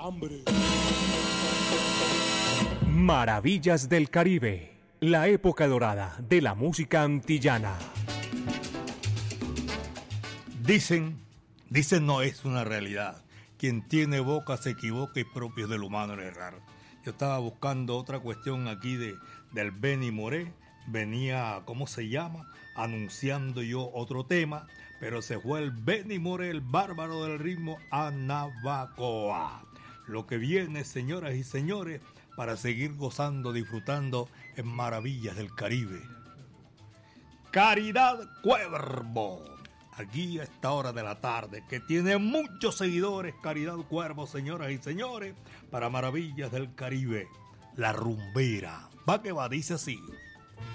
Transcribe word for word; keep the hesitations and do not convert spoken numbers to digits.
hambre. Maravillas del Caribe, la época dorada de la música antillana. Dicen, dicen no es una realidad. Quien tiene boca se equivoca y propio del humano el errar. Yo estaba buscando otra cuestión aquí de, del Benny Moré. Venía, ¿cómo se llama? Anunciando yo otro tema, pero se fue el Benny Moré, el bárbaro del ritmo, a Navacoa. Lo que viene, señoras y señores, para seguir gozando, disfrutando en Maravillas del Caribe. Caridad Cuervo, aquí a esta hora de la tarde, que tiene muchos seguidores. Caridad Cuervo, señoras y señores, para Maravillas del Caribe. La rumbera, va que va, dice así.